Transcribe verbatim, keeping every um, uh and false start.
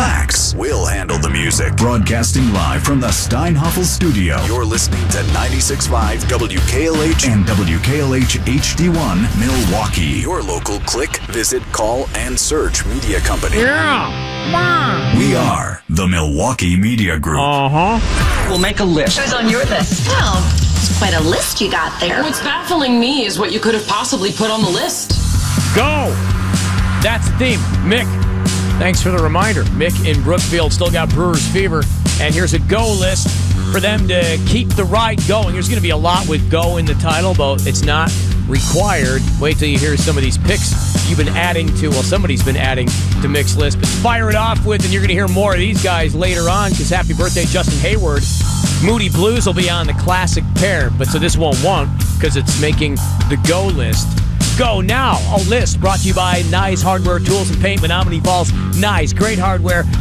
relax. We'll handle the music. Broadcasting live from the Steinhoffel studio. You're listening to ninety-six point five W K L H and W K L H H D one Milwaukee. Your local click, visit, call, and search media company. Yeah. Mom. We are the Milwaukee Media Group. Uh-huh. We'll make a list. Who's on your list? Oh, it's quite a list you got there. What's baffling me is what you could have possibly put on the list. Go! That's the theme. Mick, thanks for the reminder. Mick in Brookfield still got Brewers fever. And here's a go list for them to keep the ride going. There's going to be a lot with go in the title, but it's not required. Wait till you hear some of these picks you've been adding to, well, somebody's been adding to Mick's list. But fire it off with, and you're going to hear more of these guys later on, because happy birthday, Justin Hayward. Moody Blues will be on the classic pair, but so this won't want, because it's making the go list. Go now. A list brought to you by Nyes Hardware, Tools, and Paint, Menominee Falls. Nyes, great hardware